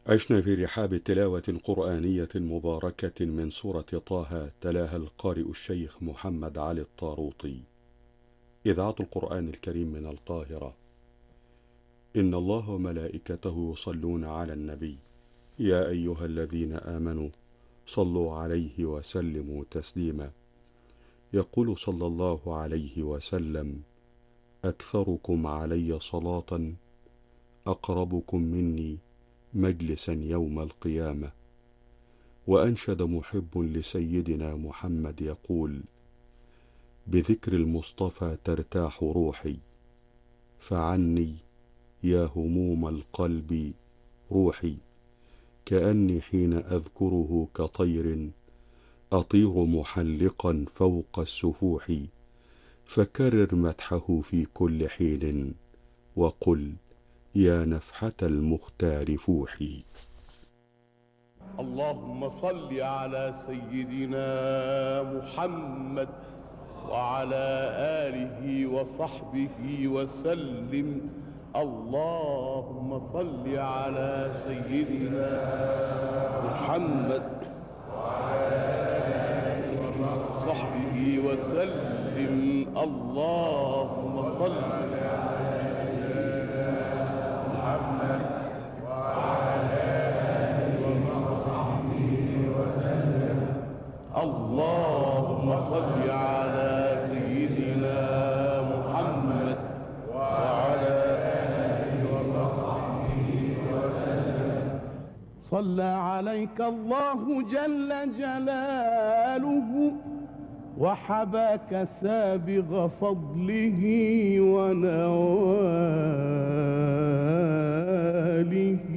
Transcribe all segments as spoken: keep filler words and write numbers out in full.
عشنا في رحاب تلاوة قرآنية مباركة من سورة طه تلاها القارئ الشيخ محمد علي الطاروطي. إذاعة القرآن الكريم من القاهرة. إن الله وملائكته يصلون على النبي يا أيها الذين آمنوا صلوا عليه وسلموا تسليما. يقول صلى الله عليه وسلم: أكثركم علي صلاة أقربكم مني مجلسا يوم القيامة. وأنشد محب لسيدنا محمد يقول: بذكر المصطفى ترتاح روحي، فعني يا هموم القلب روحي، كأني حين أذكره كطير أطير محلقا فوق السفوح. فكرر مدحه في كل حين وقل يا نفحة المختار فوحي. اللهم صل على سيدنا محمد وعلى آله وصحبه وسلم. اللهم صل على سيدنا محمد وعلى آله وصحبه وسلم. اللهم صل على سيدنا محمد وعلى آله وصحبه وسلم. اللهم صل على سيدنا محمد وعلى آله وصحبه وسلم. صلى عليك الله جل جلاله وحباك سابغ فضله ونواله.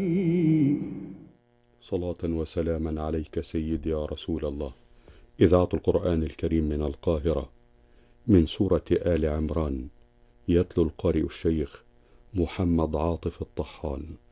صلاة وسلاما عليك سيدي يا رسول الله. إذاعة القرآن الكريم من القاهرة. من سورة آل عمران. يتلو القارئ الشيخ محمد عاطف الطحان.